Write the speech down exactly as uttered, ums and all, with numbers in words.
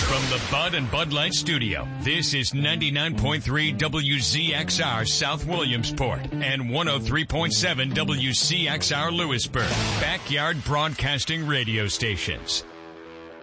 From the Bud and Bud Light Studio, this is ninety-nine point three W Z X R South Williamsport and one oh three point seven W C X R Lewisburg, Backyard Broadcasting Radio Stations.